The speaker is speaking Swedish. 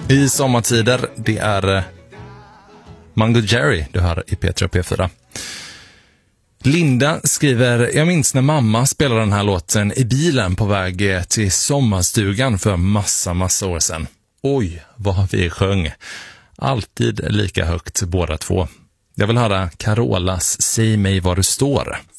I sommartider, det är Mango Jerry du hör i P3 och P4. Linda skriver, jag minns när mamma spelade den här låten i bilen på väg till sommarstugan för massa år sedan. Oj, vad vi sjöng. Alltid lika högt båda två. Jag vill höra Carolas Säg mig var du står.